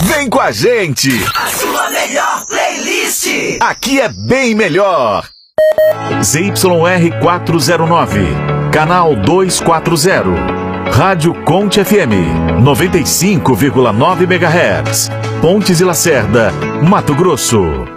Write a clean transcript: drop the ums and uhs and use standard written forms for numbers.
Vem com a gente! A sua melhor playlist! Aqui é bem melhor! ZYR 409, canal 240. Rádio Conte FM, 95,9 MHz. Pontes e Lacerda, Mato Grosso.